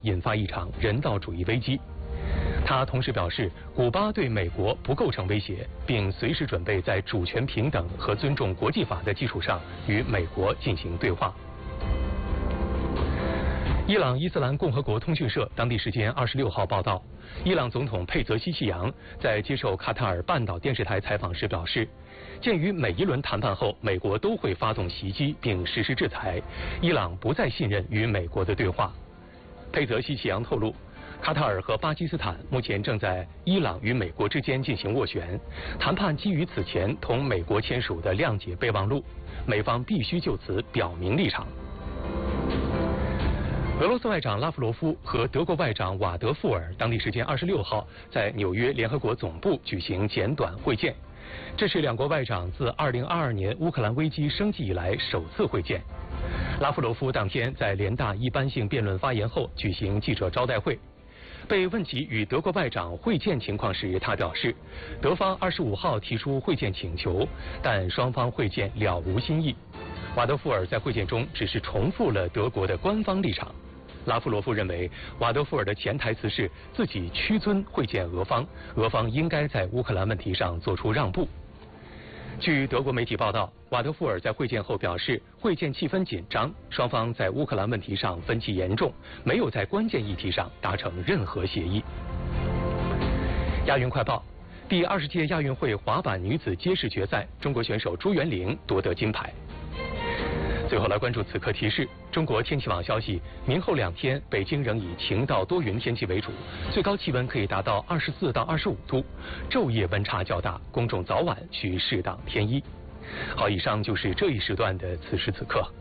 引发一场人道主义危机。他同时表示，古巴对美国不构成威胁，并随时准备在主权平等和尊重国际法的基础上与美国进行对话。伊朗伊斯兰共和国通讯社当地时间26号报道，伊朗总统佩泽西奇扬在接受卡塔尔半岛电视台采访时表示，鉴于每一轮谈判后美国都会发动袭击并实施制裁，伊朗不再信任与美国的对话。佩泽西奇扬透露，卡塔尔和巴基斯坦目前正在伊朗与美国之间进行斡旋，谈判基于此前同美国签署的谅解备忘录，美方必须就此表明立场。俄罗斯外长拉夫罗夫和德国外长瓦德富尔当地时间26号在纽约联合国总部举行简短会见，这是两国外长自2022年乌克兰危机升级以来首次会见。拉夫罗夫当天在联大一般性辩论发言后举行记者招待会，被问及与德国外长会见情况时，他表示，德方25号提出会见请求，但双方会见了无新意。瓦德富尔在会见中只是重复了德国的官方立场。拉夫罗夫认为，瓦德富尔的潜台词是自己屈尊会见俄方，俄方应该在乌克兰问题上做出让步。据德国媒体报道，瓦德富尔在会见后表示，会见气氛紧张，双方在乌克兰问题上分歧严重，没有在关键议题上达成任何协议。亚运快报，第20届亚运会滑板女子街式决赛，中国选手朱元玲夺得金牌。最后来关注此刻提示，中国天气网消息，明后2天北京仍以晴到多云天气为主，最高气温可以达到24到25度，昼夜温差较大，公众早晚需适当添衣。好，以上就是这一时段的此时此刻。